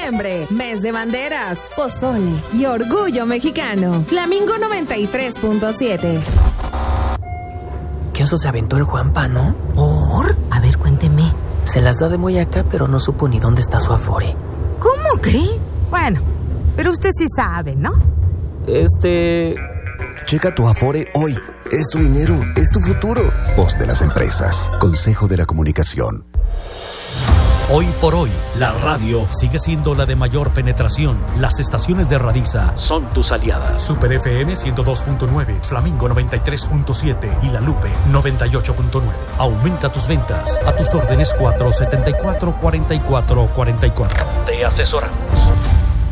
diciembre, mes de banderas, pozole y orgullo mexicano. Flamingo 93.7. ¿Qué oso se aventó el Juanpa, no? ¿Por? A ver, cuénteme. Se las da de muy acá, pero no supo ni dónde está su Afore. ¿Cómo cree? Bueno, pero usted sí sabe, ¿no? Checa tu Afore hoy. Es tu dinero, es tu futuro. Voz de las empresas. Consejo de la Comunicación. Hoy por hoy, la radio sigue siendo la de mayor penetración. Las estaciones de Radiza son tus aliadas. Super FM 102.9, Flamingo 93.7 y La Lupe 98.9. Aumenta tus ventas. A tus órdenes 474-4444. Te asesoramos.